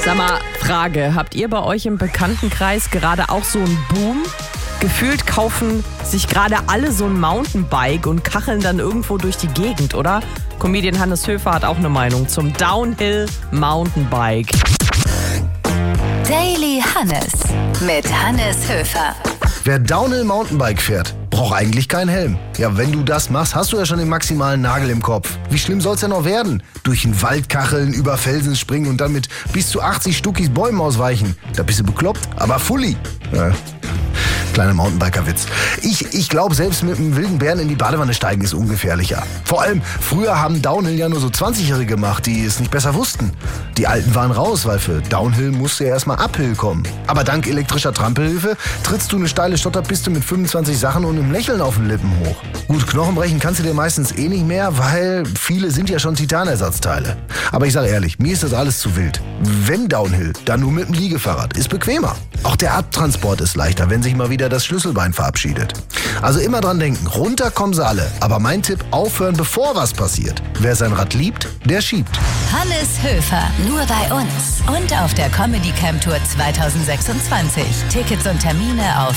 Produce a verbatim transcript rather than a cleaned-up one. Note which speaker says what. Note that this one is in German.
Speaker 1: Sag mal, Frage, habt ihr bei euch im Bekanntenkreis gerade auch so einen Boom? Gefühlt kaufen sich gerade alle so ein Mountainbike und kacheln dann irgendwo durch die Gegend, oder? Comedian Hannes Höfer hat auch eine Meinung zum Downhill Mountainbike.
Speaker 2: Daily Hannes mit Hannes Höfer.
Speaker 3: Wer Downhill Mountainbike fährt, braucht eigentlich keinen Helm. Ja, wenn du das machst, hast du ja schon den maximalen Nagel im Kopf. Wie schlimm soll's denn noch werden? Durch den Wald kacheln, über Felsen springen und dann mit bis zu achtzig Stuckis Bäumen ausweichen. Da bist du bekloppt, aber fully. Ja. Kleiner Mountainbiker-Witz. Ich, ich glaube, selbst mit einem wilden Bären in die Badewanne steigen ist ungefährlicher. Vor allem, früher haben Downhill ja nur so zwanzigjährige gemacht, die es nicht besser wussten. Die Alten waren raus, weil für Downhill musste ja erstmal Uphill kommen. Aber dank elektrischer Trampelhilfe trittst du eine steile Stotterpiste mit fünfundzwanzig Sachen und einem Lächeln auf den Lippen hoch. Gut, Knochen brechen kannst du dir meistens eh nicht mehr, weil viele sind ja schon Titanersatzteile. Aber ich sage ehrlich, mir ist das alles zu wild. Wenn Downhill, dann nur mit dem Liegefahrrad. Ist bequemer. Auch der Abtransport ist leichter, wenn sich mal wieder das Schlüsselbein verabschiedet. Also immer dran denken, runter kommen sie alle. Aber mein Tipp, aufhören, bevor was passiert. Wer sein Rad liebt, der schiebt.
Speaker 2: Hannes Höfer, nur bei uns. Und auf der Comedy Camp Tour zwanzig sechsundzwanzig. Tickets und Termine auf